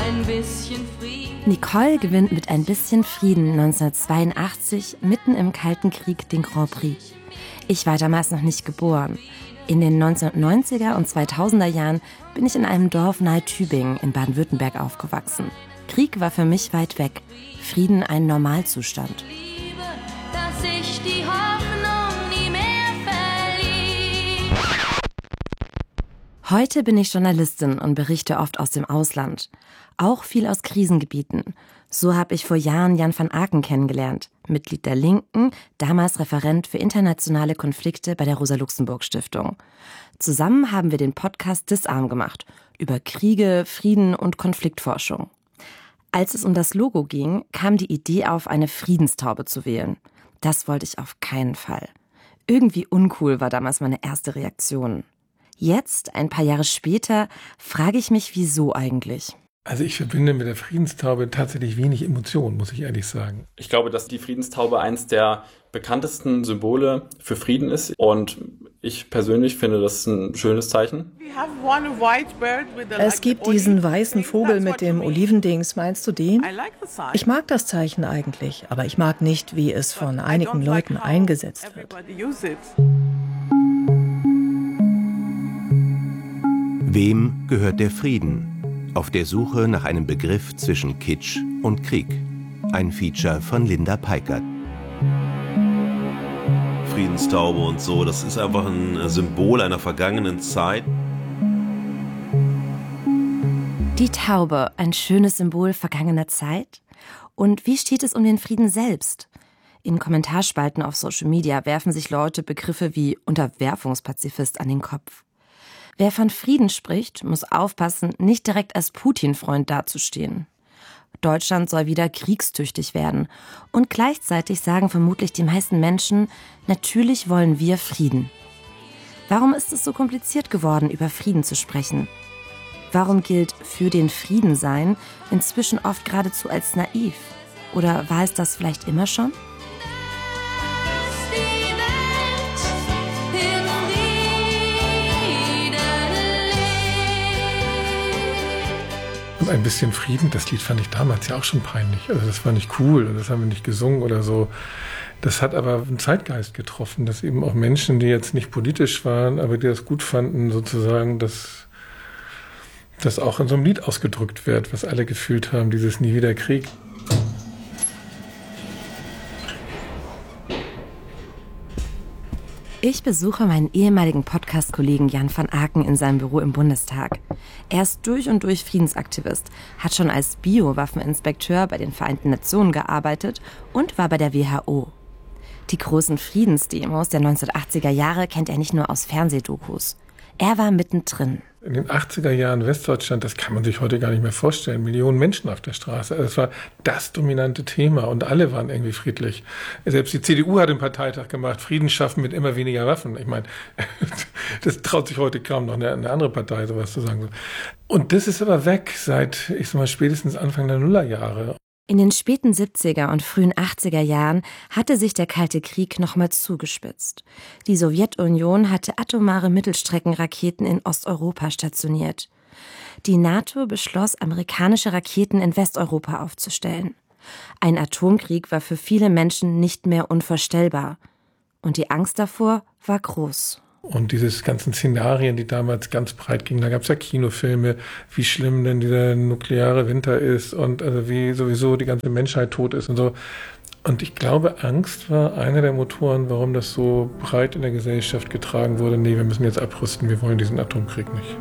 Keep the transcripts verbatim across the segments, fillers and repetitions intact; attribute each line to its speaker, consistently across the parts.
Speaker 1: ein bisschen Frieden.
Speaker 2: Nicole gewinnt mit ein bisschen Frieden neunzehnhundertzweiundachtzig mitten im Kalten Krieg den Grand Prix. Ich war damals noch nicht geboren. In den neunzehnhundertneunziger und zweitausender Jahren bin ich in einem Dorf nahe Tübingen in Baden-Württemberg aufgewachsen. Krieg war für mich weit weg, Frieden ein Normalzustand.
Speaker 1: Liebe, dass ich die Hoffnung nie mehr verlieh.
Speaker 2: Heute bin ich Journalistin und berichte oft aus dem Ausland. Auch viel aus Krisengebieten. So habe ich vor Jahren Jan van Aken kennengelernt, Mitglied der Linken, damals Referent für internationale Konflikte bei der Rosa-Luxemburg-Stiftung. Zusammen haben wir den Podcast Disarm gemacht, über Kriege, Frieden und Konfliktforschung. Als es um das Logo ging, kam die Idee auf, eine Friedenstaube zu wählen. Das wollte ich auf keinen Fall. Irgendwie uncool war damals meine erste Reaktion. Jetzt, ein paar Jahre später, frage ich mich, wieso eigentlich?
Speaker 3: Also ich verbinde mit der Friedenstaube tatsächlich wenig Emotionen, muss ich ehrlich sagen.
Speaker 4: Ich glaube, dass die Friedenstaube eins der bekanntesten Symbole für Frieden ist. Und ich persönlich finde das ein schönes Zeichen.
Speaker 5: Es gibt diesen weißen Vogel mit dem Olivendings. Meinst du den? Ich mag das Zeichen eigentlich, aber ich mag nicht, wie es von einigen Leuten eingesetzt wird.
Speaker 6: Wem gehört der Frieden? Auf der Suche nach einem Begriff zwischen Kitsch und Krieg. Ein Feature von Linda Peikert.
Speaker 7: Friedenstaube und so, das ist einfach ein Symbol einer vergangenen Zeit.
Speaker 2: Die Taube, ein schönes Symbol vergangener Zeit? Und wie steht es um den Frieden selbst? In Kommentarspalten auf Social Media werfen sich Leute Begriffe wie Unterwerfungspazifist an den Kopf. Wer von Frieden spricht, muss aufpassen, nicht direkt als Putin-Freund dazustehen. Deutschland soll wieder kriegstüchtig werden. Und gleichzeitig sagen vermutlich die meisten Menschen, natürlich wollen wir Frieden. Warum ist es so kompliziert geworden, über Frieden zu sprechen? Warum gilt für den Frieden sein inzwischen oft geradezu als naiv? Oder war es das vielleicht immer schon?
Speaker 3: Und ein bisschen Frieden, das Lied fand ich damals ja auch schon peinlich. Also das war nicht cool und das haben wir nicht gesungen oder so. Das hat aber einen Zeitgeist getroffen, dass eben auch Menschen, die jetzt nicht politisch waren, aber die das gut fanden, sozusagen, dass das auch in so einem Lied ausgedrückt wird, was alle gefühlt haben, dieses Nie wieder Krieg.
Speaker 2: Ich besuche meinen ehemaligen Podcast-Kollegen Jan van Aken in seinem Büro im Bundestag. Er ist durch und durch Friedensaktivist, hat schon als Biowaffeninspekteur bei den Vereinten Nationen gearbeitet und war bei der W H O. Die großen Friedensdemos der neunzehnhundertachtziger Jahre kennt er nicht nur aus Fernsehdokus. Er war mittendrin.
Speaker 3: In den achtziger Jahren Westdeutschland, das kann man sich heute gar nicht mehr vorstellen, Millionen Menschen auf der Straße. Also das war das dominante Thema und alle waren irgendwie friedlich. Selbst die C D U hat einen Parteitag gemacht, Frieden schaffen mit immer weniger Waffen. Ich meine, das traut sich heute kaum noch eine, eine andere Partei sowas zu sagen. Und das ist aber weg seit, ich sag mal, spätestens Anfang der Nullerjahre.
Speaker 2: In den späten siebziger und frühen achtziger Jahren hatte sich der Kalte Krieg nochmal zugespitzt. Die Sowjetunion hatte atomare Mittelstreckenraketen in Osteuropa stationiert. Die NATO beschloss, amerikanische Raketen in Westeuropa aufzustellen. Ein Atomkrieg war für viele Menschen nicht mehr unvorstellbar. Und die Angst davor war groß.
Speaker 3: Und diese ganzen Szenarien, die damals ganz breit gingen, da gab es ja Kinofilme, wie schlimm denn dieser nukleare Winter ist und also wie sowieso die ganze Menschheit tot ist und so. Und ich glaube, Angst war einer der Motoren, warum das so breit in der Gesellschaft getragen wurde. Nee, wir müssen jetzt abrüsten, wir wollen diesen Atomkrieg nicht.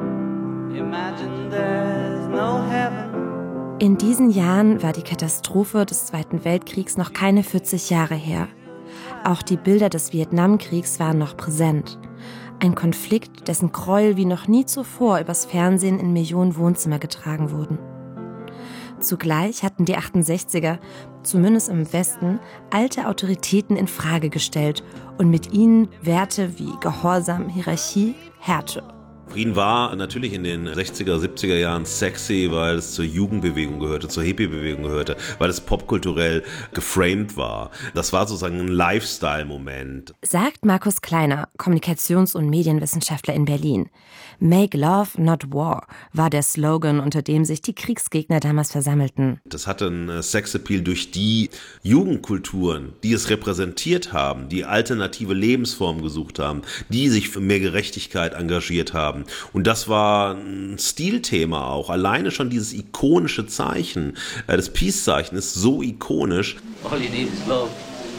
Speaker 2: In diesen Jahren war die Katastrophe des Zweiten Weltkriegs noch keine vierzig Jahre her. Auch die Bilder des Vietnamkriegs waren noch präsent. Ein Konflikt, dessen Gräuel wie noch nie zuvor übers Fernsehen in Millionen Wohnzimmer getragen wurden. Zugleich hatten die achtundsechziger, zumindest im Westen, alte Autoritäten in Frage gestellt und mit ihnen Werte wie Gehorsam, Hierarchie, Härte.
Speaker 7: Frieden war natürlich in den sechziger, siebziger Jahren sexy, weil es zur Jugendbewegung gehörte, zur Hippie-Bewegung gehörte, weil es popkulturell geframed war. Das war sozusagen ein Lifestyle-Moment.
Speaker 2: Sagt Markus Kleiner, Kommunikations- und Medienwissenschaftler in Berlin. Make Love, not War war der Slogan, unter dem sich die Kriegsgegner damals versammelten.
Speaker 7: Das hatte einen Sexappeal durch die Jugendkulturen, die es repräsentiert haben, die alternative Lebensformen gesucht haben, die sich für mehr Gerechtigkeit engagiert haben. Und das war ein Stilthema auch. Alleine schon dieses ikonische Zeichen, das Peace-Zeichen ist so ikonisch.
Speaker 8: All you need is love.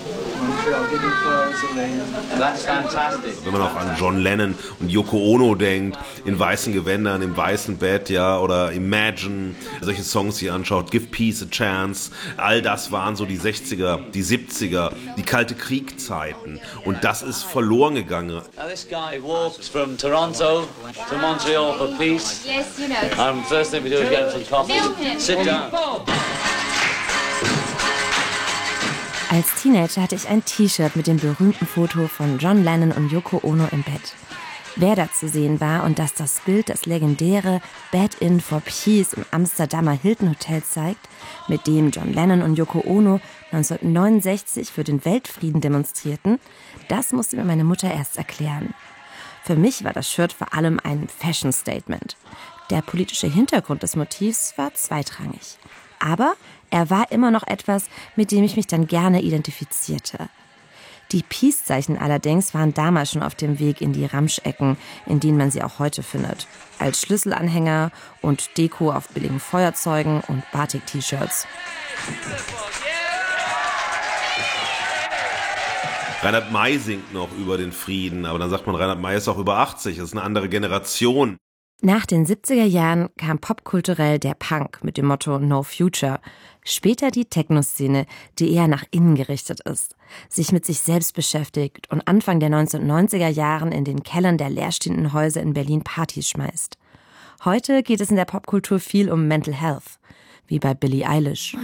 Speaker 8: That's fantastic.
Speaker 7: Wenn man auch an John Lennon und Yoko Ono denkt, in weißen Gewändern, im weißen Bett, ja, oder Imagine, solche Songs hier anschaut, Give Peace a Chance, all das waren so die sechziger, die siebziger, die Kalte Kriegzeiten und das ist verloren gegangen.
Speaker 8: Now this guy walks from Toronto to Montreal for peace.
Speaker 1: Yes, you know.
Speaker 8: And first thing we do is get him some coffee. Sit down.
Speaker 2: Als Teenager hatte ich ein T-Shirt mit dem berühmten Foto von John Lennon und Yoko Ono im Bett. Wer da zu sehen war und dass das Bild das legendäre Bed in for Peace im Amsterdamer Hilton Hotel zeigt, mit dem John Lennon und Yoko Ono neunzehnhundertneunundsechzig für den Weltfrieden demonstrierten, das musste mir meine Mutter erst erklären. Für mich war das Shirt vor allem ein Fashion-Statement. Der politische Hintergrund des Motivs war zweitrangig. Aber er war immer noch etwas, mit dem ich mich dann gerne identifizierte. Die Peace-Zeichen allerdings waren damals schon auf dem Weg in die Ramschecken, in denen man sie auch heute findet. Als Schlüsselanhänger und Deko auf billigen Feuerzeugen und Batik-T-Shirts.
Speaker 7: Reinhard May singt noch über den Frieden, aber dann sagt man, Reinhard May ist auch über achtzig, das ist eine andere Generation.
Speaker 2: Nach den siebziger Jahren kam popkulturell der Punk mit dem Motto No Future. Später die Techno-Szene, die eher nach innen gerichtet ist, sich mit sich selbst beschäftigt und Anfang der neunzehnhundertneunziger Jahren in den Kellern der leerstehenden Häuser in Berlin Partys schmeißt. Heute geht es in der Popkultur viel um Mental Health, wie bei Billie Eilish.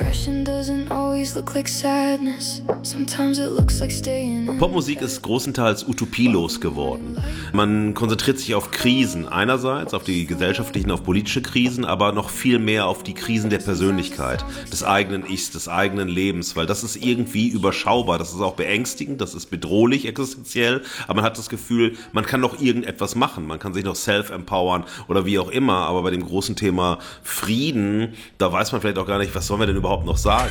Speaker 7: Popmusik ist großenteils utopielos geworden. Man konzentriert sich auf Krisen, einerseits auf die gesellschaftlichen, auf politische Krisen, aber noch viel mehr auf die Krisen der Persönlichkeit, des eigenen Ichs, des eigenen Lebens, weil das ist irgendwie überschaubar, das ist auch beängstigend, das ist bedrohlich existenziell, aber man hat das Gefühl, man kann noch irgendetwas machen, man kann sich noch self-empowern oder wie auch immer, aber bei dem großen Thema Frieden, da weiß man vielleicht auch gar nicht, was sollen wir denn überhaupt noch sagen.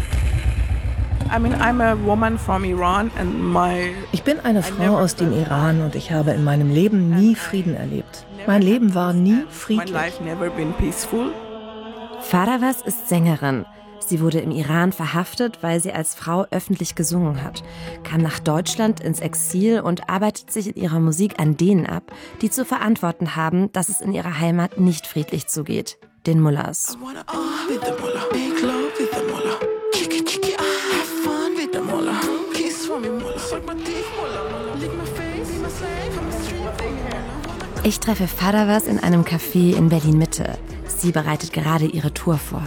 Speaker 5: Ich bin eine Frau aus dem Iran und ich habe in meinem Leben nie Frieden erlebt. Mein Leben war nie friedlich.
Speaker 2: Farawas ist Sängerin. Sie wurde im Iran verhaftet, weil sie als Frau öffentlich gesungen hat, kam nach Deutschland ins Exil und arbeitet sich in ihrer Musik an denen ab, die zu verantworten haben, dass es in ihrer Heimat nicht friedlich zugeht, den Mullahs. Ich treffe Farawas in einem Café in Berlin-Mitte. Sie bereitet gerade ihre Tour vor.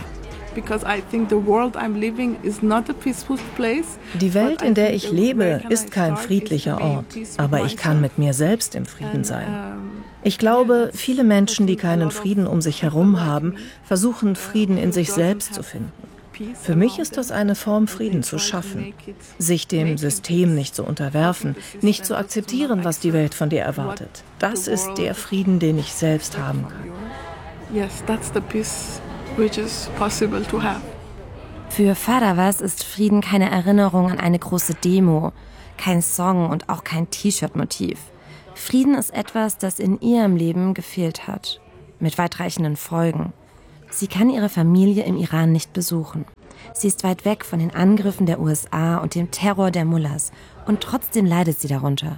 Speaker 5: Die Welt, in der ich lebe, ist kein friedlicher Ort, aber ich kann mit mir selbst im Frieden sein. Ich glaube, viele Menschen, die keinen Frieden um sich herum haben, versuchen, Frieden in sich selbst zu finden. Für mich ist das eine Form, Frieden zu schaffen, sich dem System nicht zu unterwerfen, nicht zu akzeptieren, was die Welt von dir erwartet. Das ist der Frieden, den ich selbst haben kann.
Speaker 9: Yes, that's the peace which is possible to have.
Speaker 2: Für Farawas ist Frieden keine Erinnerung an eine große Demo, kein Song und auch kein T-Shirt-Motiv. Frieden ist etwas, das in ihrem Leben gefehlt hat, mit weitreichenden Folgen. Sie kann ihre Familie im Iran nicht besuchen. Sie ist weit weg von den Angriffen der U S A und dem Terror der Mullahs und trotzdem leidet sie darunter.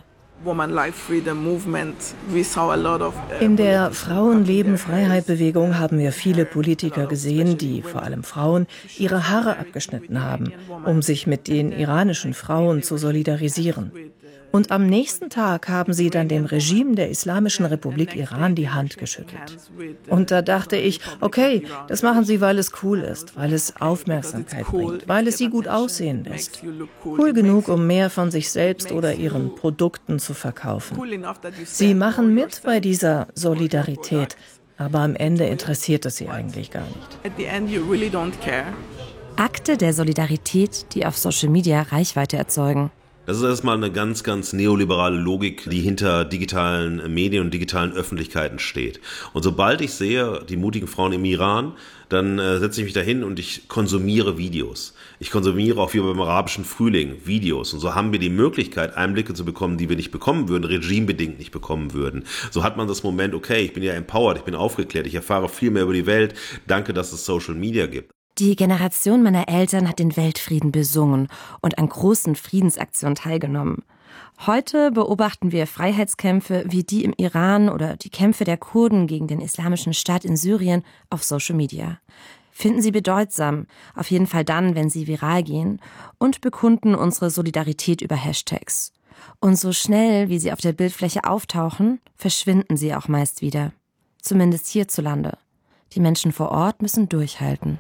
Speaker 5: In der Frauenleben-Freiheit-Bewegung haben wir viele Politiker gesehen, die, vor allem Frauen, ihre Haare abgeschnitten haben, um sich mit den iranischen Frauen zu solidarisieren. Und am nächsten Tag haben sie dann dem Regime der Islamischen Republik Iran die Hand geschüttelt. Und da dachte ich, okay, das machen sie, weil es cool ist, weil es Aufmerksamkeit bringt, weil es sie gut aussehen lässt. Cool genug, um mehr von sich selbst oder ihren Produkten zu verkaufen. Sie machen mit bei dieser Solidarität, aber am Ende interessiert es sie eigentlich gar nicht.
Speaker 2: Akte der Solidarität, die auf Social Media Reichweite erzeugen.
Speaker 7: Das ist erstmal eine ganz, ganz neoliberale Logik, die hinter digitalen Medien und digitalen Öffentlichkeiten steht. Und sobald ich sehe, die mutigen Frauen im Iran, dann äh, setze ich mich dahin und ich konsumiere Videos. Ich konsumiere auch wie beim arabischen Frühling Videos. Und so haben wir die Möglichkeit, Einblicke zu bekommen, die wir nicht bekommen würden, regimebedingt nicht bekommen würden. So hat man das Moment, okay, ich bin ja empowered, ich bin aufgeklärt, ich erfahre viel mehr über die Welt. Danke, dass es Social Media gibt.
Speaker 2: Die Generation meiner Eltern hat den Weltfrieden besungen und an großen Friedensaktionen teilgenommen. Heute beobachten wir Freiheitskämpfe wie die im Iran oder die Kämpfe der Kurden gegen den Islamischen Staat in Syrien auf Social Media. Finden sie bedeutsam, auf jeden Fall dann, wenn sie viral gehen, und bekunden unsere Solidarität über Hashtags. Und so schnell, wie sie auf der Bildfläche auftauchen, verschwinden sie auch meist wieder. Zumindest hierzulande. Die Menschen vor Ort müssen durchhalten.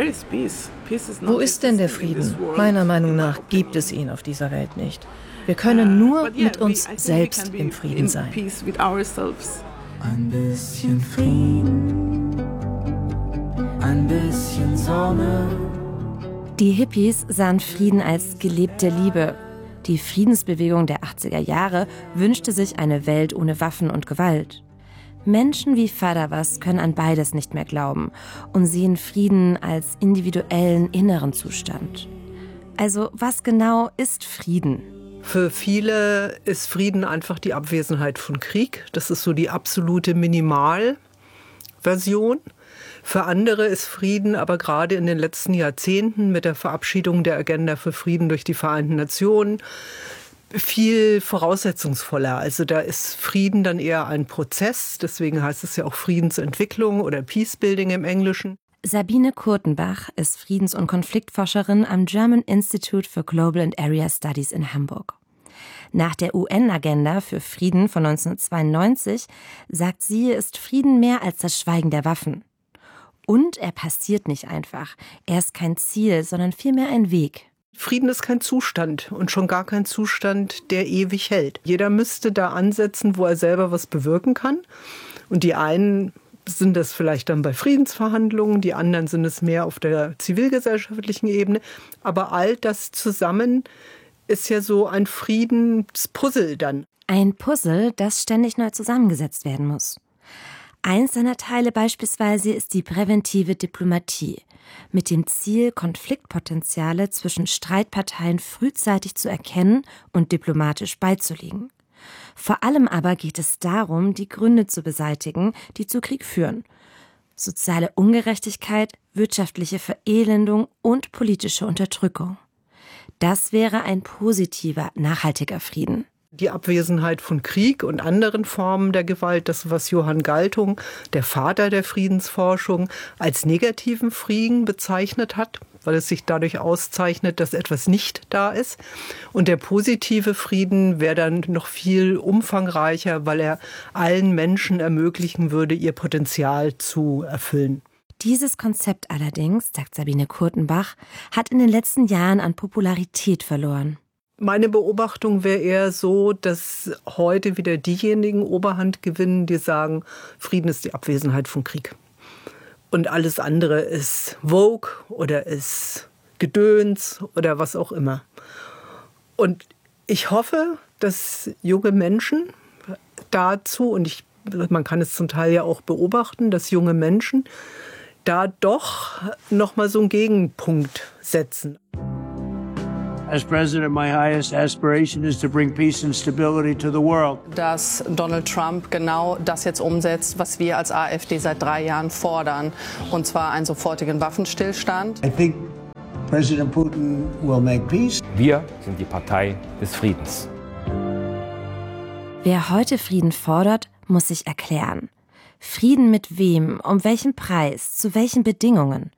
Speaker 5: Wo ist denn der Frieden? Meiner Meinung nach gibt es ihn auf dieser Welt nicht. Wir können nur mit uns selbst im Frieden sein.
Speaker 10: Ein bisschen Frieden, ein bisschen Sonne.
Speaker 2: Die Hippies sahen Frieden als gelebte Liebe. Die Friedensbewegung der achtziger Jahre wünschte sich eine Welt ohne Waffen und Gewalt. Menschen wie Fadavas können an beides nicht mehr glauben und sehen Frieden als individuellen inneren Zustand. Also was genau ist Frieden?
Speaker 11: Für viele ist Frieden einfach die Abwesenheit von Krieg. Das ist so die absolute Minimalversion. Für andere ist Frieden aber gerade in den letzten Jahrzehnten mit der Verabschiedung der Agenda für Frieden durch die Vereinten Nationen viel voraussetzungsvoller. Also da ist Frieden dann eher ein Prozess. Deswegen heißt es ja auch Friedensentwicklung oder Peacebuilding im Englischen.
Speaker 2: Sabine Kurtenbach ist Friedens- und Konfliktforscherin am German Institute for Global and Area Studies in Hamburg. Nach der U N-Agenda für Frieden von neunzehnhundertzweiundneunzig sagt sie, ist Frieden mehr als das Schweigen der Waffen. Und er passiert nicht einfach. Er ist kein Ziel, sondern vielmehr ein Weg.
Speaker 11: Frieden ist kein Zustand und schon gar kein Zustand, der ewig hält. Jeder müsste da ansetzen, wo er selber was bewirken kann. Und die einen sind das vielleicht dann bei Friedensverhandlungen, die anderen sind es mehr auf der zivilgesellschaftlichen Ebene. Aber all das zusammen ist ja so ein Friedenspuzzle dann.
Speaker 2: Ein Puzzle, das ständig neu zusammengesetzt werden muss. Eins seiner Teile beispielsweise ist die präventive Diplomatie, mit dem Ziel, Konfliktpotenziale zwischen Streitparteien frühzeitig zu erkennen und diplomatisch beizulegen. Vor allem aber geht es darum, die Gründe zu beseitigen, die zu Krieg führen. Soziale Ungerechtigkeit, wirtschaftliche Verelendung und politische Unterdrückung. Das wäre ein positiver, nachhaltiger Frieden.
Speaker 11: Die Abwesenheit von Krieg und anderen Formen der Gewalt, das, was Johann Galtung, der Vater der Friedensforschung, als negativen Frieden bezeichnet hat, weil es sich dadurch auszeichnet, dass etwas nicht da ist. Und der positive Frieden wäre dann noch viel umfangreicher, weil er allen Menschen ermöglichen würde, ihr Potenzial zu erfüllen.
Speaker 2: Dieses Konzept allerdings, sagt Sabine Kurtenbach, hat in den letzten Jahren an Popularität verloren.
Speaker 11: Meine Beobachtung wäre eher so, dass heute wieder diejenigen Oberhand gewinnen, die sagen, Frieden ist die Abwesenheit von Krieg. Und alles andere ist Vogue oder ist Gedöns oder was auch immer. Und ich hoffe, dass junge Menschen dazu, und ich, man kann es zum Teil ja auch beobachten, dass junge Menschen da doch nochmal so einen Gegenpunkt setzen.
Speaker 12: As president, my highest aspiration is to bring peace and stability to the world.
Speaker 13: Dass Donald Trump genau das jetzt umsetzt, was wir als AfD seit drei Jahren fordern, und zwar einen sofortigen Waffenstillstand.
Speaker 12: I think President Putin will make peace.
Speaker 14: Wir sind die Partei des Friedens.
Speaker 2: Wer heute Frieden fordert, muss sich erklären. Frieden mit wem, um welchen Preis, zu welchen Bedingungen?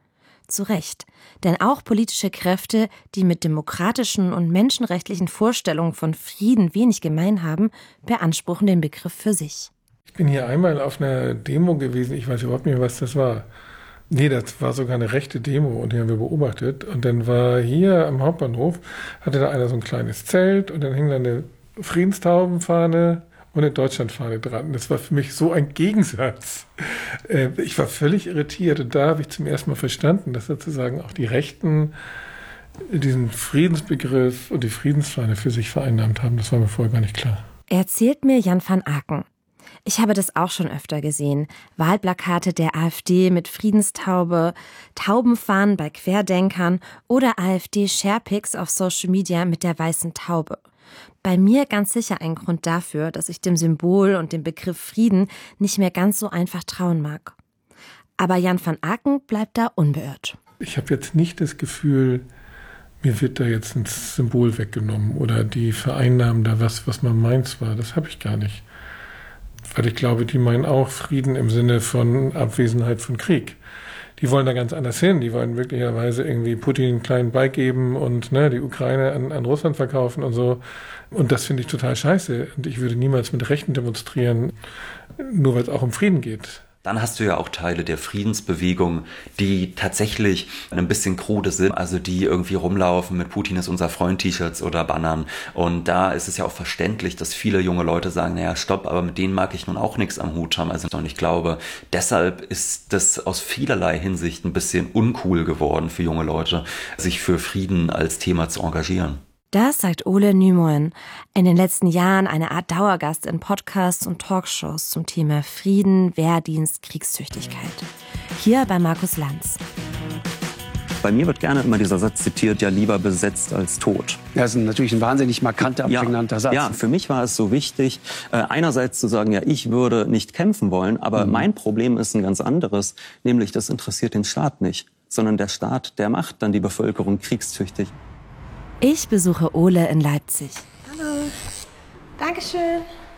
Speaker 2: Zu Recht. Denn auch politische Kräfte, die mit demokratischen und menschenrechtlichen Vorstellungen von Frieden wenig gemein haben, beanspruchen den Begriff für sich.
Speaker 3: Ich bin hier einmal auf einer Demo gewesen, ich weiß überhaupt nicht, was das war. Nee, das war sogar eine rechte Demo und die haben wir beobachtet. Und dann war hier am Hauptbahnhof, hatte da einer so ein kleines Zelt und dann hing da eine Friedenstaubenfahne und eine Deutschlandfahne dran. Das war für mich so ein Gegensatz. Ich war völlig irritiert und da habe ich zum ersten Mal verstanden, dass sozusagen auch die Rechten diesen Friedensbegriff und die Friedensfahne für sich vereinnahmt haben. Das war mir vorher gar nicht klar.
Speaker 2: Erzählt mir Jan van Aken. Ich habe das auch schon öfter gesehen. Wahlplakate der AfD mit Friedenstaube, Taubenfahnen bei Querdenkern oder AfD-Sharepics auf Social Media mit der weißen Taube. Bei mir ganz sicher ein Grund dafür, dass ich dem Symbol und dem Begriff Frieden nicht mehr ganz so einfach trauen mag. Aber Jan van Aken bleibt da unbeirrt.
Speaker 3: Ich habe jetzt nicht das Gefühl, mir wird da jetzt ein Symbol weggenommen oder die vereinnahmen da was, was mal meins war. Das habe ich gar nicht. Weil ich glaube, die meinen auch Frieden im Sinne von Abwesenheit von Krieg. Die wollen da ganz anders hin. Die wollen möglicherweise irgendwie Putin einen kleinen Bike geben und ne, die Ukraine an, an Russland verkaufen und so. Und das finde ich total scheiße. Und ich würde niemals mit Rechten demonstrieren, nur weil es auch um Frieden geht.
Speaker 15: Dann hast du ja auch Teile der Friedensbewegung, die tatsächlich ein bisschen krude sind, also die irgendwie rumlaufen mit Putin ist unser Freund-T-Shirts oder Bannern. Und da ist es ja auch verständlich, dass viele junge Leute sagen, naja, stopp, aber mit denen mag ich nun auch nichts am Hut haben. Also und ich glaube, deshalb ist das aus vielerlei Hinsicht ein bisschen uncool geworden für junge Leute, sich für Frieden als Thema zu engagieren.
Speaker 2: Das sagt Ole Nymoen, in den letzten Jahren eine Art Dauergast in Podcasts und Talkshows zum Thema Frieden, Wehrdienst, Kriegstüchtigkeit. Hier bei Markus Lanz.
Speaker 16: Bei mir wird gerne immer dieser Satz zitiert, ja lieber besetzt als tot.
Speaker 17: Das ist natürlich ein wahnsinnig markanter, prägnanter
Speaker 16: ja,
Speaker 17: Satz.
Speaker 16: Ja, für mich war es so wichtig, äh, einerseits zu sagen, ja, ich würde nicht kämpfen wollen, aber mhm. mein Problem ist ein ganz anderes, nämlich das interessiert den Staat nicht, sondern der Staat, der macht dann die Bevölkerung kriegstüchtig.
Speaker 2: Ich besuche Ole in Leipzig.
Speaker 18: Hallo. Dankeschön.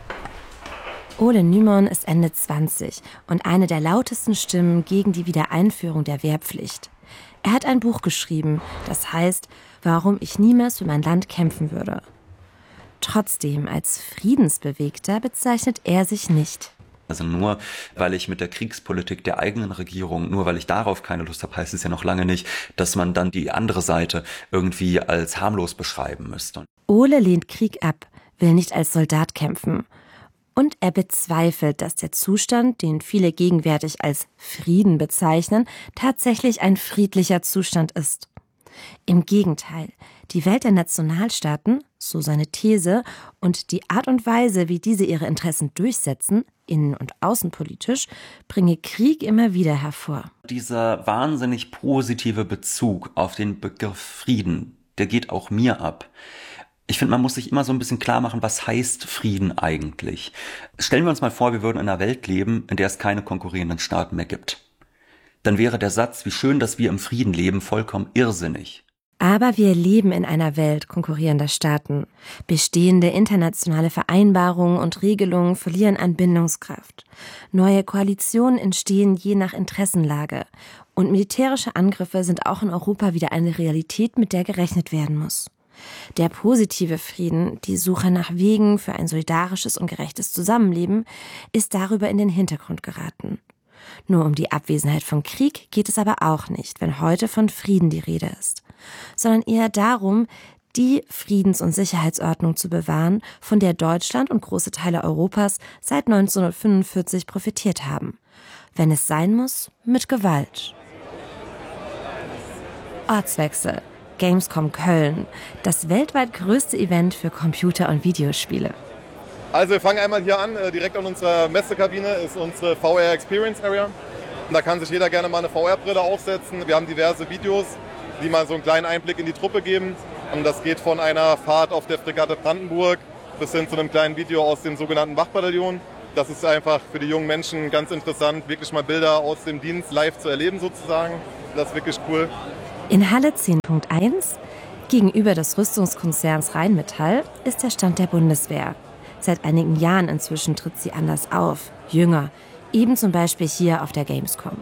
Speaker 2: Ole Nymoen ist Ende zwanzig und eine der lautesten Stimmen gegen die Wiedereinführung der Wehrpflicht. Er hat ein Buch geschrieben, das heißt, warum ich niemals für mein Land kämpfen würde. Trotzdem, als Friedensbewegter bezeichnet er sich nicht.
Speaker 15: Also nur weil ich mit der Kriegspolitik der eigenen Regierung, nur weil ich darauf keine Lust habe, heißt es ja noch lange nicht, dass man dann die andere Seite irgendwie als harmlos beschreiben müsste.
Speaker 2: Ole lehnt Krieg ab, will nicht als Soldat kämpfen. Und er bezweifelt, dass der Zustand, den viele gegenwärtig als Frieden bezeichnen, tatsächlich ein friedlicher Zustand ist. Im Gegenteil, die Welt der Nationalstaaten, so seine These, und die Art und Weise, wie diese ihre Interessen durchsetzen, innen- und außenpolitisch, bringe Krieg immer wieder hervor.
Speaker 15: Dieser wahnsinnig positive Bezug auf den Begriff Frieden, der geht auch mir ab. Ich finde, man muss sich immer so ein bisschen klar machen, was heißt Frieden eigentlich? Stellen wir uns mal vor, wir würden in einer Welt leben, in der es keine konkurrierenden Staaten mehr gibt. Dann wäre der Satz, wie schön, dass wir im Frieden leben, vollkommen irrsinnig.
Speaker 2: Aber wir leben in einer Welt konkurrierender Staaten. Bestehende internationale Vereinbarungen und Regelungen verlieren an Bindungskraft. Neue Koalitionen entstehen je nach Interessenlage. Und militärische Angriffe sind auch in Europa wieder eine Realität, mit der gerechnet werden muss. Der positive Frieden, die Suche nach Wegen für ein solidarisches und gerechtes Zusammenleben, ist darüber in den Hintergrund geraten. Nur um die Abwesenheit von Krieg geht es aber auch nicht, wenn heute von Frieden die Rede ist, sondern eher darum, die Friedens- und Sicherheitsordnung zu bewahren, von der Deutschland und große Teile Europas seit neunzehnhundertfünfundvierzig profitiert haben. Wenn es sein muss, mit Gewalt. Ortswechsel. Gamescom Köln, das weltweit größte Event für Computer- und Videospiele.
Speaker 19: Also wir fangen einmal hier an, direkt an unserer Messekabine ist unsere V R Experience Area. Und da kann sich jeder gerne mal eine V R-Brille aufsetzen. Wir haben diverse Videos, die mal so einen kleinen Einblick in die Truppe geben. Und das geht von einer Fahrt auf der Fregatte Brandenburg bis hin zu einem kleinen Video aus dem sogenannten Wachbataillon. Das ist einfach für die jungen Menschen ganz interessant, wirklich mal Bilder aus dem Dienst live zu erleben sozusagen. Das ist wirklich cool.
Speaker 2: In Halle zehn Punkt eins, gegenüber des Rüstungskonzerns Rheinmetall, ist der Stand der Bundeswehr. Seit einigen Jahren inzwischen tritt sie anders auf, jünger, eben zum Beispiel hier auf der Gamescom.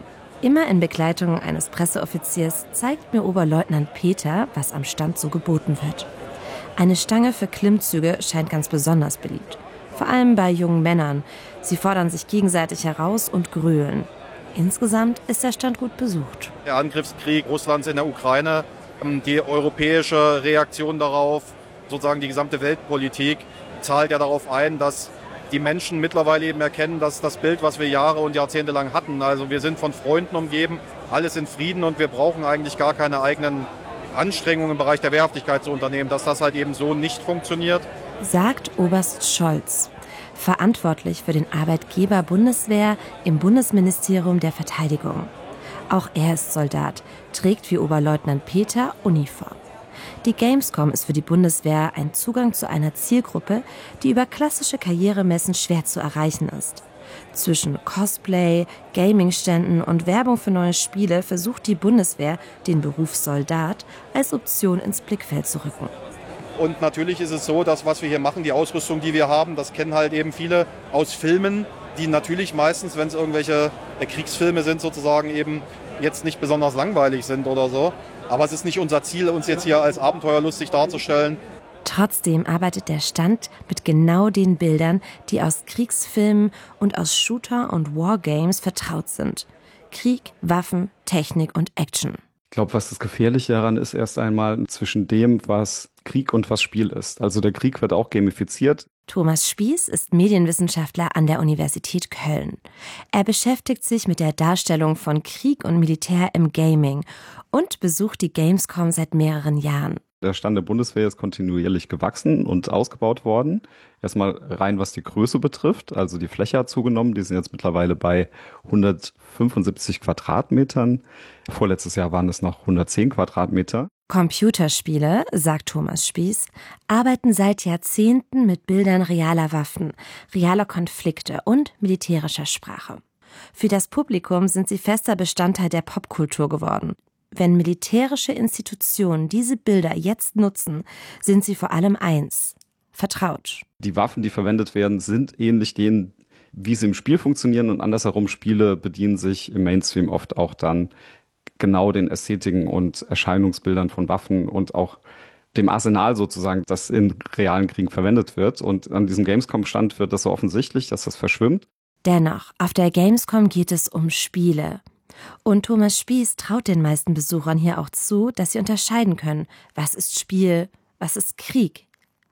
Speaker 2: Immer in Begleitung eines Presseoffiziers zeigt mir Oberleutnant Peter, was am Stand so geboten wird. Eine Stange für Klimmzüge scheint ganz besonders beliebt. Vor allem bei jungen Männern. Sie fordern sich gegenseitig heraus und grölen. Insgesamt ist der Stand gut besucht.
Speaker 20: Der Angriffskrieg Russlands in der Ukraine, die europäische Reaktion darauf, sozusagen die gesamte Weltpolitik, zahlt ja darauf ein, dass die Menschen mittlerweile eben erkennen, dass das Bild, was wir Jahre und Jahrzehnte lang hatten, also wir sind von Freunden umgeben, alles in Frieden und wir brauchen eigentlich gar keine eigenen Anstrengungen im Bereich der Wehrhaftigkeit zu unternehmen, dass das halt eben so nicht funktioniert.
Speaker 2: Sagt Oberst Scholz, verantwortlich für den Arbeitgeber Bundeswehr im Bundesministerium der Verteidigung. Auch er ist Soldat, trägt wie Oberleutnant Peter Uniform. Die Gamescom ist für die Bundeswehr ein Zugang zu einer Zielgruppe, die über klassische Karrieremessen schwer zu erreichen ist. Zwischen Cosplay, Gamingständen und Werbung für neue Spiele versucht die Bundeswehr, den Beruf Soldat als Option ins Blickfeld zu rücken.
Speaker 20: Und natürlich ist es so, dass was wir hier machen, die Ausrüstung, die wir haben, das kennen halt eben viele aus Filmen, die natürlich meistens, wenn es irgendwelche Kriegsfilme sind, sozusagen eben jetzt nicht besonders langweilig sind oder so. Aber es ist nicht unser Ziel, uns jetzt hier als abenteuerlustig darzustellen.
Speaker 2: Trotzdem arbeitet der Stand mit genau den Bildern, die aus Kriegsfilmen und aus Shooter- und Wargames vertraut sind. Krieg, Waffen, Technik und Action.
Speaker 21: Ich glaube, was das Gefährliche daran ist, erst einmal zwischen dem, was Krieg und was Spiel ist. Also der Krieg wird auch gamifiziert.
Speaker 2: Thomas Spieß ist Medienwissenschaftler an der Universität Köln. Er beschäftigt sich mit der Darstellung von Krieg und Militär im Gaming und besucht die Gamescom seit mehreren Jahren.
Speaker 21: Der Stand der Bundeswehr ist kontinuierlich gewachsen und ausgebaut worden. Erstmal rein, was die Größe betrifft. Also die Fläche hat zugenommen. Die sind jetzt mittlerweile bei hundertfünfundsiebzig Quadratmetern. Vorletztes Jahr waren es noch hundertzehn Quadratmeter.
Speaker 2: Computerspiele, sagt Thomas Spieß, arbeiten seit Jahrzehnten mit Bildern realer Waffen, realer Konflikte und militärischer Sprache. Für das Publikum sind sie fester Bestandteil der Popkultur geworden. Wenn militärische Institutionen diese Bilder jetzt nutzen, sind sie vor allem eins: vertraut.
Speaker 21: Die Waffen, die verwendet werden, sind ähnlich denen, wie sie im Spiel funktionieren, und andersherum, Spiele bedienen sich im Mainstream oft auch dann genau den Ästhetiken und Erscheinungsbildern von Waffen und auch dem Arsenal sozusagen, das in realen Kriegen verwendet wird. Und an diesem Gamescom-Stand wird das so offensichtlich, dass das verschwimmt.
Speaker 2: Dennoch, auf der Gamescom geht es um Spiele. Und Thomas Spieß traut den meisten Besuchern hier auch zu, dass sie unterscheiden können, was ist Spiel, was ist Krieg.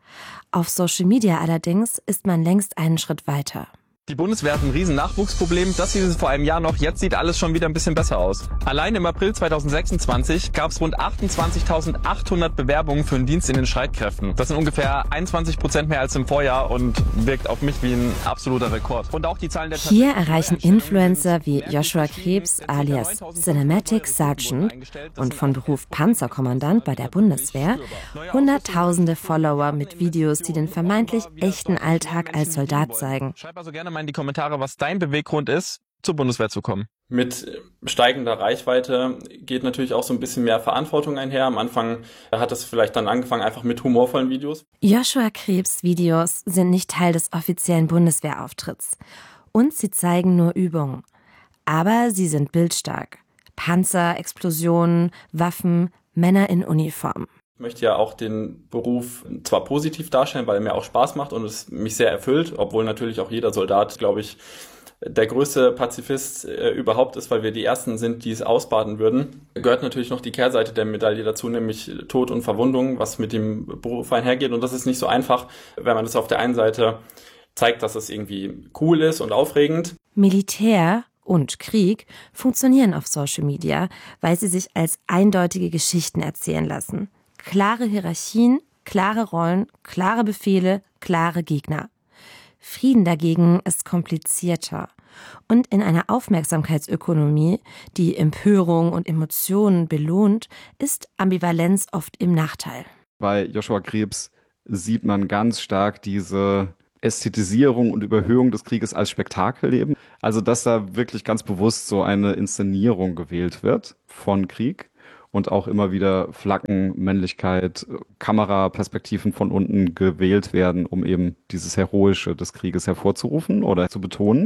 Speaker 2: Auf Social Media allerdings ist man längst einen Schritt weiter.
Speaker 22: Die Bundeswehr hat ein riesen Nachwuchsproblem. Das hieß es vor einem Jahr noch. Jetzt sieht alles schon wieder ein bisschen besser aus. Allein im April zweitausendsechsundzwanzig gab es rund achtundzwanzigtausendachthundert Bewerbungen für den Dienst in den Streitkräften. Das sind ungefähr einundzwanzig Prozent mehr als im Vorjahr und wirkt auf mich wie ein absoluter Rekord. Und auch die Zahlen der
Speaker 2: Hier erreichen Influencer wie Joshua Krebs alias Cinematic Sergeant und von Beruf Panzerkommandant bei der Bundeswehr hunderttausende Follower mit Videos, die den vermeintlich echten Alltag als Soldat zeigen.
Speaker 22: Schreib also gerne mal in die Kommentare, was dein Beweggrund ist, zur Bundeswehr zu kommen.
Speaker 4: Mit steigender Reichweite geht natürlich auch so ein bisschen mehr Verantwortung einher. Am Anfang hat es vielleicht dann angefangen einfach mit humorvollen Videos.
Speaker 2: Joshua Krebs Videos sind nicht Teil des offiziellen Bundeswehrauftritts. Und sie zeigen nur Übungen. Aber sie sind bildstark. Panzer, Explosionen, Waffen, Männer in Uniform.
Speaker 4: Ich möchte ja auch den Beruf zwar positiv darstellen, weil er mir auch Spaß macht und es mich sehr erfüllt, obwohl natürlich auch jeder Soldat, glaube ich, der größte Pazifist äh, überhaupt ist, weil wir die Ersten sind, die es ausbaden würden. Gehört natürlich noch die Kehrseite der Medaille dazu, nämlich Tod und Verwundung, was mit dem Beruf einhergeht. Und das ist nicht so einfach, wenn man das auf der einen Seite zeigt, dass es irgendwie cool ist und aufregend.
Speaker 2: Militär und Krieg funktionieren auf Social Media, weil sie sich als eindeutige Geschichten erzählen lassen. Klare Hierarchien, klare Rollen, klare Befehle, klare Gegner. Frieden dagegen ist komplizierter. Und in einer Aufmerksamkeitsökonomie, die Empörung und Emotionen belohnt, ist Ambivalenz oft im Nachteil.
Speaker 21: Bei Joshua Krebs sieht man ganz stark diese Ästhetisierung und Überhöhung des Krieges als Spektakel eben. Also dass da wirklich ganz bewusst so eine Inszenierung gewählt wird von Krieg. Und auch immer wieder Flaggen, Männlichkeit, Kameraperspektiven von unten gewählt werden, um eben dieses Heroische des Krieges hervorzurufen oder zu betonen.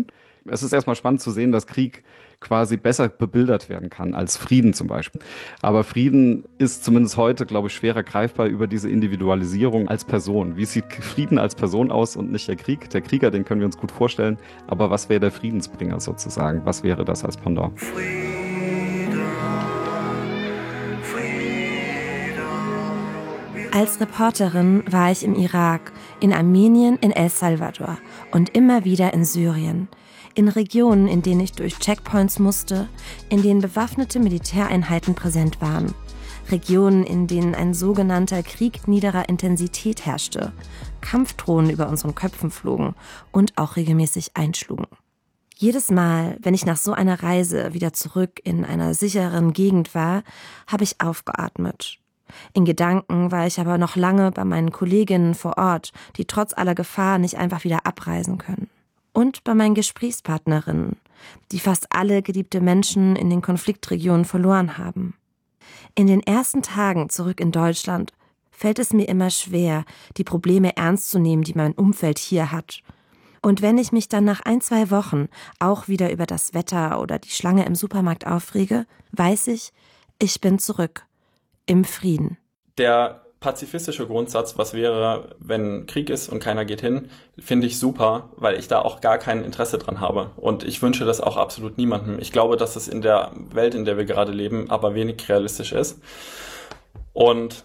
Speaker 21: Es ist erstmal spannend zu sehen, dass Krieg quasi besser bebildert werden kann als Frieden zum Beispiel. Aber Frieden ist zumindest heute, glaube ich, schwerer greifbar über diese Individualisierung als Person. Wie sieht Frieden als Person aus und nicht der Krieg? Der Krieger, den können wir uns gut vorstellen. Aber was wäre der Friedensbringer sozusagen? Was wäre das als Pendant?
Speaker 2: Als Reporterin war ich im Irak, in Armenien, in El Salvador und immer wieder in Syrien. In Regionen, in denen ich durch Checkpoints musste, in denen bewaffnete Militäreinheiten präsent waren. Regionen, in denen ein sogenannter Krieg niederer Intensität herrschte, Kampfdrohnen über unseren Köpfen flogen und auch regelmäßig einschlugen. Jedes Mal, wenn ich nach so einer Reise wieder zurück in einer sicheren Gegend war, habe ich aufgeatmet. In Gedanken war ich aber noch lange bei meinen Kolleginnen vor Ort, die trotz aller Gefahr nicht einfach wieder abreisen können. Und bei meinen Gesprächspartnerinnen, die fast alle geliebte Menschen in den Konfliktregionen verloren haben. In den ersten Tagen zurück in Deutschland fällt es mir immer schwer, die Probleme ernst zu nehmen, die mein Umfeld hier hat. Und wenn ich mich dann nach ein, zwei Wochen auch wieder über das Wetter oder die Schlange im Supermarkt aufrege, weiß ich, ich bin zurück. Im Frieden.
Speaker 4: Der pazifistische Grundsatz, was wäre, wenn Krieg ist und keiner geht hin, finde ich super, weil ich da auch gar kein Interesse dran habe. Und ich wünsche das auch absolut niemandem. Ich glaube, dass es in der Welt, in der wir gerade leben, aber wenig realistisch ist. Und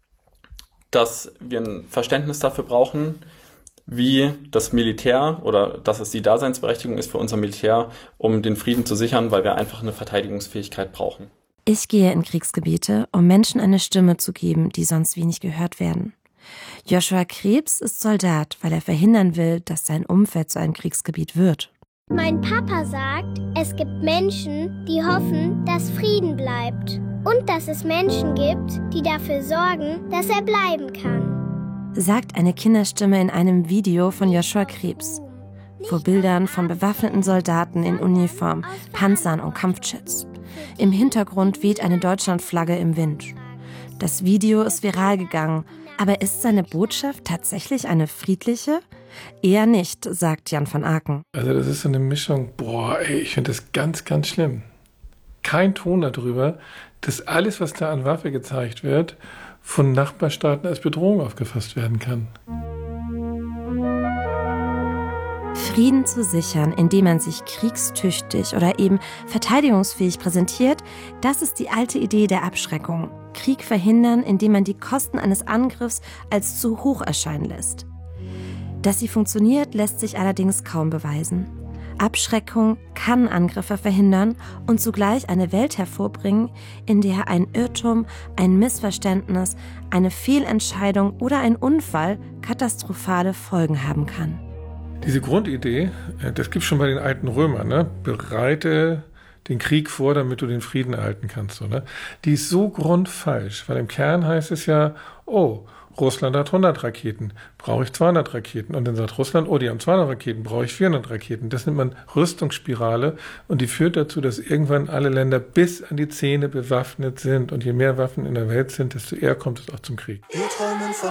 Speaker 4: dass wir ein Verständnis dafür brauchen, wie das Militär oder dass es die Daseinsberechtigung ist für unser Militär, um den Frieden zu sichern, weil wir einfach eine Verteidigungsfähigkeit brauchen.
Speaker 2: Ich gehe in Kriegsgebiete, um Menschen eine Stimme zu geben, die sonst wenig gehört werden. Joshua Krebs ist Soldat, weil er verhindern will, dass sein Umfeld zu einem Kriegsgebiet wird.
Speaker 1: Mein Papa sagt, es gibt Menschen, die hoffen, dass Frieden bleibt. Und dass es Menschen gibt, die dafür sorgen, dass er bleiben kann.
Speaker 2: Sagt eine Kinderstimme in einem Video von Joshua Krebs. Vor Bildern von bewaffneten Soldaten in Uniform, Panzern und Kampfjets. Im Hintergrund weht eine Deutschlandflagge im Wind. Das Video ist viral gegangen, aber ist seine Botschaft tatsächlich eine friedliche? Eher nicht, sagt Jan van Aken.
Speaker 3: Also das ist so eine Mischung, boah, ey, ich finde das ganz, ganz schlimm. Kein Ton darüber, dass alles, was da an Waffe gezeigt wird, von Nachbarstaaten als Bedrohung aufgefasst werden kann.
Speaker 2: Frieden zu sichern, indem man sich kriegstüchtig oder eben verteidigungsfähig präsentiert, das ist die alte Idee der Abschreckung. Krieg verhindern, indem man die Kosten eines Angriffs als zu hoch erscheinen lässt. Dass sie funktioniert, lässt sich allerdings kaum beweisen. Abschreckung kann Angriffe verhindern und zugleich eine Welt hervorbringen, in der ein Irrtum, ein Missverständnis, eine Fehlentscheidung oder ein Unfall katastrophale Folgen haben kann.
Speaker 3: Diese Grundidee, das gibt es schon bei den alten Römern, ne? Bereite den Krieg vor, damit du den Frieden erhalten kannst. So, ne? Die ist so grundfalsch, weil im Kern heißt es ja, oh, Russland hat hundert Raketen, brauche ich zweihundert Raketen. Und dann sagt Russland, oh, die haben zweihundert Raketen, brauche ich vierhundert Raketen. Das nennt man Rüstungsspirale und die führt dazu, dass irgendwann alle Länder bis an die Zähne bewaffnet sind. Und je mehr Waffen in der Welt sind, desto eher kommt es auch zum Krieg.